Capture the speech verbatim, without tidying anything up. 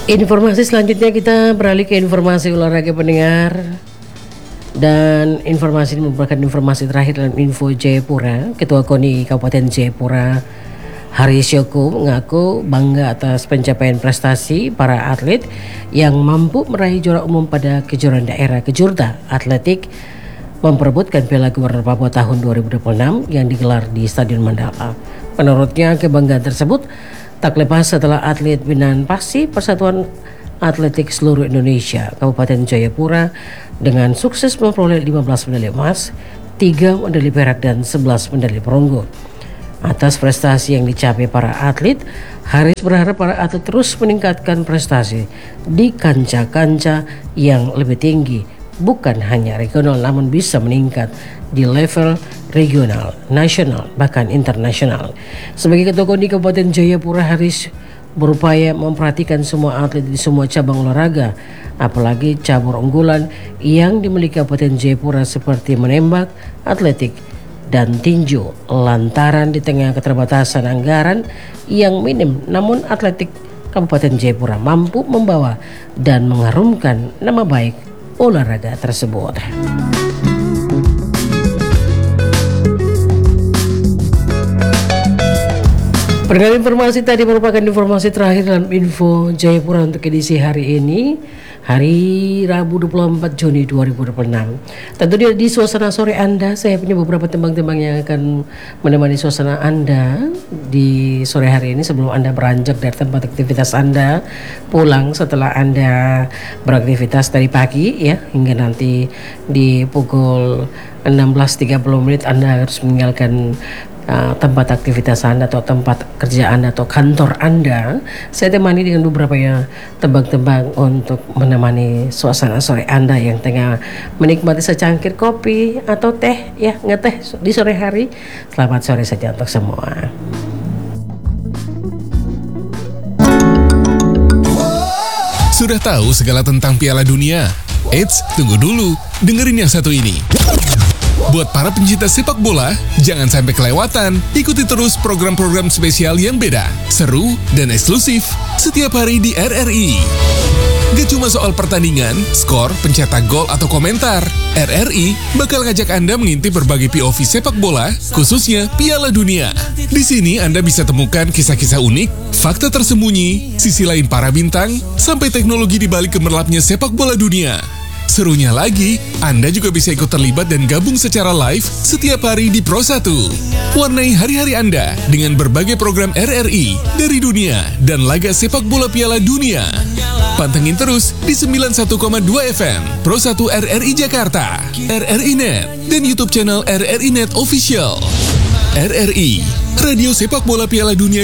Informasi selanjutnya kita beralih ke informasi olahraga pendengar. Dan informasi ini merupakan informasi terakhir dalam info Jayapura. Ketua KONI Kabupaten Jayapura Hari Syoko mengaku bangga atas pencapaian prestasi para atlet yang mampu meraih juara umum pada kejuaraan daerah Kejurda Atletik memperebutkan Piala Gubernur Papua tahun dua ribu dua puluh enam yang digelar di Stadion Mandala. Menurutnya kebanggaan tersebut tak lepas setelah atlet binaan Pasi Persatuan Atletik Seluruh Indonesia Kabupaten Jayapura dengan sukses memperoleh lima belas medali emas, tiga medali perak dan sebelas medali perunggu. Atas prestasi yang dicapai para atlet, Haris berharap para atlet terus meningkatkan prestasi di kancah-kancah yang lebih tinggi, bukan hanya regional namun bisa meningkat di level regional, nasional, bahkan internasional. Sebagai Ketua KONI Kabupaten Jayapura, Haris berupaya memperhatikan semua atlet di semua cabang olahraga, apalagi cabur unggulan yang dimiliki Kabupaten Jayapura seperti menembak, atletik, dan tinju. Lantaran di tengah keterbatasan anggaran yang minim, namun atletik Kabupaten Jayapura mampu membawa dan mengharumkan nama baik olahraga tersebut. Pendengar, informasi tadi merupakan informasi terakhir dalam info Jayapura untuk edisi hari ini, hari Rabu dua puluh empat Juni dua ribu dua puluh enam. Tentu di, di suasana sore Anda, saya punya beberapa tembang-tembang yang akan menemani suasana Anda di sore hari ini sebelum Anda beranjak dari tempat aktivitas Anda, pulang setelah Anda beraktivitas dari pagi ya, hingga nanti di pukul enam belas tiga puluh menit Anda harus meninggalkan Uh, tempat aktivitas Anda atau tempat kerja Anda atau kantor Anda. Saya temani dengan beberapa ya tembang-tembang untuk menemani suasana sore Anda yang tengah menikmati secangkir kopi atau teh ya, ngeteh di sore hari. Selamat sore saja untuk semua. Sudah tahu segala tentang Piala Dunia? Eits, tunggu dulu, dengerin yang satu ini. Buat para pencinta sepak bola, jangan sampai kelewatan. Ikuti terus program-program spesial yang beda, seru, dan eksklusif setiap hari di R R I. Gak cuma soal pertandingan, skor, pencetak gol, atau komentar. R R I bakal ngajak Anda mengintip berbagai P O V sepak bola, khususnya Piala Dunia. Di sini Anda bisa temukan kisah-kisah unik, fakta tersembunyi, sisi lain para bintang, sampai teknologi di balik gemerlapnya sepak bola dunia. Serunya lagi, Anda juga bisa ikut terlibat dan gabung secara live setiap hari di Pro satu. Warnai hari-hari Anda dengan berbagai program R R I dari dunia dan laga sepak bola Piala Dunia. Pantengin terus di sembilan puluh satu koma dua F M Pro satu R R I Jakarta, R R I Net, dan YouTube channel R R I Net Official. R R I, Radio Sepak Bola Piala Dunia